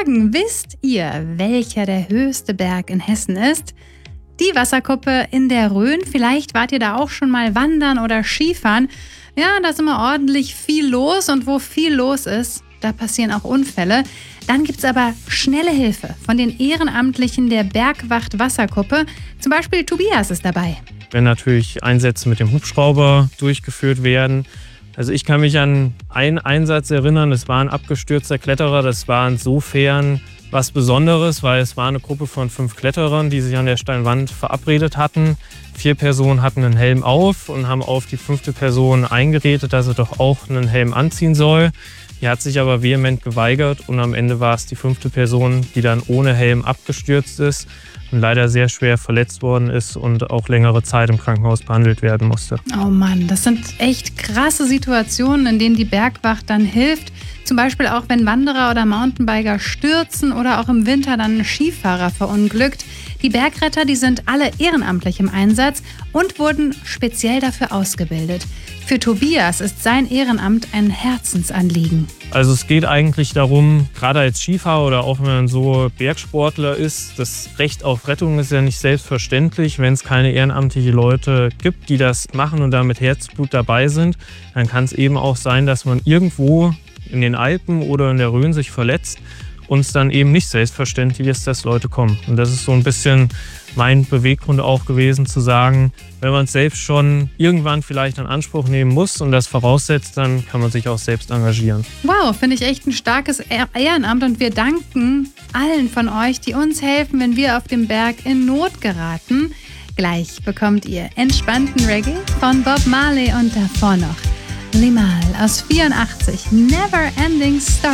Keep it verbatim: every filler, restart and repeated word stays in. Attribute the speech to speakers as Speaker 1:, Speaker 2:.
Speaker 1: Bergen. Wisst ihr, welcher der höchste Berg in Hessen ist? Die Wasserkuppe in der Rhön. Vielleicht wart ihr da auch schon mal wandern oder Skifahren. Ja, da ist immer ordentlich viel los und wo viel los ist, da passieren auch Unfälle. Dann gibt es aber schnelle Hilfe von den Ehrenamtlichen der Bergwacht Wasserkuppe. Zum Beispiel Tobias ist dabei.
Speaker 2: Wenn natürlich Einsätze mit dem Hubschrauber durchgeführt werden. Also ich kann mich an einen Einsatz erinnern, das war ein abgestürzter Kletterer. Das war insofern was Besonderes, weil es war eine Gruppe von fünf Kletterern, die sich an der Steinwand verabredet hatten. Vier Personen hatten einen Helm auf und haben auf die fünfte Person eingeredet, dass er doch auch einen Helm anziehen soll. Die hat sich aber vehement geweigert und am Ende war es die fünfte Person, die dann ohne Helm abgestürzt ist und leider sehr schwer verletzt worden ist und auch längere Zeit im Krankenhaus behandelt werden musste.
Speaker 1: Oh Mann, das sind echt krasse Situationen, in denen die Bergwacht dann hilft. Zum Beispiel auch, wenn Wanderer oder Mountainbiker stürzen oder auch im Winter dann ein Skifahrer verunglückt. Die Bergretter, die sind alle ehrenamtlich im Einsatz und wurden speziell dafür ausgebildet. Für Tobias ist sein Ehrenamt ein Herzensanliegen.
Speaker 2: Also es geht eigentlich darum, gerade als Skifahrer oder auch wenn man so Bergsportler ist, das Recht auf Rettung ist ja nicht selbstverständlich. Wenn es keine ehrenamtliche Leute gibt, die das machen und da mit Herzblut dabei sind, dann kann es eben auch sein, dass man irgendwo in den Alpen oder in der Rhön sich verletzt und es dann eben nicht selbstverständlich ist, dass Leute kommen. Und das ist so ein bisschen mein Beweggrund auch gewesen, zu sagen, wenn man es selbst schon irgendwann vielleicht in Anspruch nehmen muss und das voraussetzt, dann kann man sich auch selbst engagieren.
Speaker 1: Wow, finde ich echt ein starkes Ehrenamt und wir danken allen von euch, die uns helfen, wenn wir auf dem Berg in Not geraten. Gleich bekommt ihr entspannten Reggae von Bob Marley und davor noch Limahl aus vierundachtzig, Never Ending Story.